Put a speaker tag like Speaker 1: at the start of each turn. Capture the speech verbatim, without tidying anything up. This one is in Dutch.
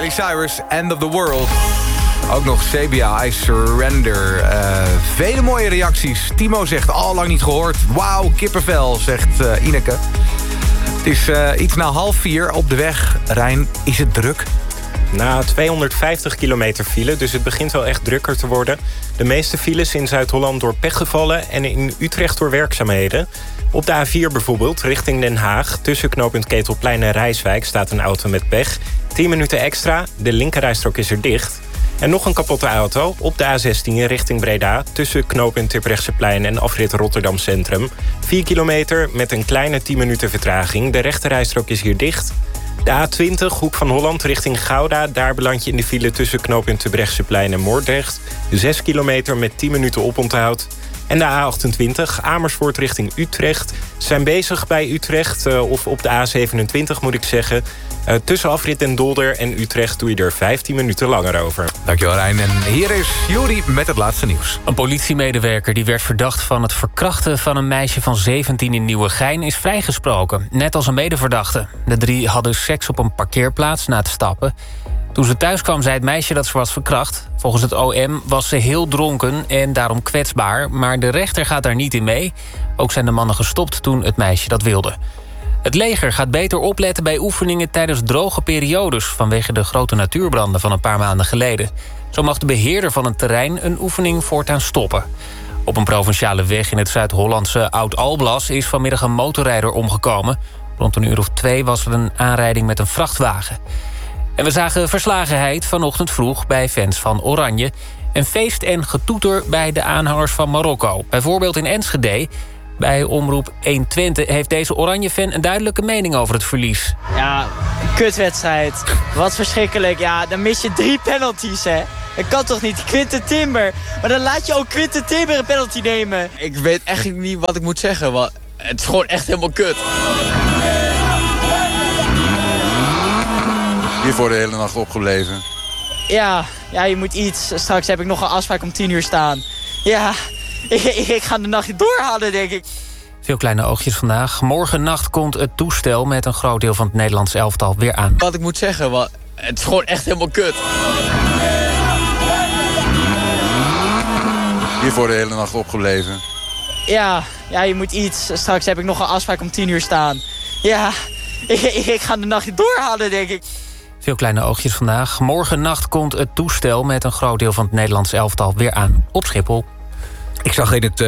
Speaker 1: Miley Cyrus, End of the World. Ook nog C B A, I Surrender. Uh, vele mooie reacties. Timo zegt, al lang niet gehoord. Wauw, kippenvel, zegt uh, Ineke. Het is uh, iets na half vier op de weg. Rijn, is het druk?
Speaker 2: Na tweehonderdvijftig kilometer file, dus het begint wel echt drukker te worden. De meeste files in Zuid-Holland door pechgevallen en in Utrecht door werkzaamheden. Op de A vier bijvoorbeeld, richting Den Haag. Tussen knooppunt Ketelplein en Rijswijk staat een auto met pech. tien minuten extra, de linkerrijstrook is er dicht. En nog een kapotte auto op de A zestien richting Breda... tussen knooppunt Terbrechtseplein en afrit Rotterdam Centrum. vier kilometer met een kleine tien minuten vertraging. De rechterrijstrook is hier dicht. De A twintig, Hoek van Holland richting Gouda. Daar beland je in de file tussen knooppunt Terbrechtseplein en Moordrecht. zes kilometer met tien minuten oponthoud. En de A achtentwintig, Amersfoort richting Utrecht. Ze zijn bezig bij Utrecht, uh, of op de A zevenentwintig moet ik zeggen. Uh, tussen afrit Den Dolder en Utrecht doe je er vijftien minuten langer over.
Speaker 1: Dankjewel, Rijn. En hier is Juri met het laatste nieuws.
Speaker 3: Een politiemedewerker die werd verdacht van het verkrachten van een meisje van zeventien in Nieuwegein is vrijgesproken. Net als een medeverdachte. De drie hadden seks op een parkeerplaats na het stappen. Toen ze thuis kwam, zei het meisje dat ze was verkracht. Volgens het O M was ze heel dronken en daarom kwetsbaar. Maar de rechter gaat daar niet in mee. Ook zijn de mannen gestopt toen het meisje dat wilde. Het leger gaat beter opletten bij oefeningen tijdens droge periodes... vanwege de grote natuurbranden van een paar maanden geleden. Zo mag de beheerder van een terrein een oefening voortaan stoppen. Op een provinciale weg in het Zuid-Hollandse Oud-Alblas... is vanmiddag een motorrijder omgekomen. Rond een uur of twee was er een aanrijding met een vrachtwagen. En we zagen verslagenheid vanochtend vroeg bij fans van Oranje. En feest en getoeter bij de aanhangers van Marokko. Bijvoorbeeld in Enschede. Bij Omroep honderdtwintig heeft deze Oranje-fan een duidelijke mening over het verlies.
Speaker 4: Ja, een kutwedstrijd. Wat verschrikkelijk. Ja, dan mis je drie penalties, hè. Dat kan toch niet? Quinten Timber. Maar dan laat je ook Quinten Timber een penalty nemen.
Speaker 5: Ik weet echt niet wat ik moet zeggen. Want het is gewoon echt helemaal kut.
Speaker 6: Hiervoor de hele nacht opgebleven.
Speaker 4: Ja, ja, je moet iets. Straks heb ik nog een afspraak om tien uur staan. Ja, ik, ik, ik ga de nacht doorhalen, denk ik.
Speaker 3: Veel kleine oogjes vandaag. Morgennacht komt het toestel met een groot deel van het Nederlands elftal weer aan.
Speaker 5: Wat ik moet zeggen, want het is gewoon echt helemaal kut.
Speaker 6: Hiervoor de hele nacht opgebleven.
Speaker 4: Ja, ja, je moet iets. Straks heb ik nog een afspraak om tien uur staan. Ja, ik, ik, ik ga de nacht doorhalen, denk ik.
Speaker 3: Veel kleine oogjes vandaag. Morgennacht komt het toestel met een groot deel van het Nederlands elftal weer aan op Schiphol.
Speaker 1: Ik zag in het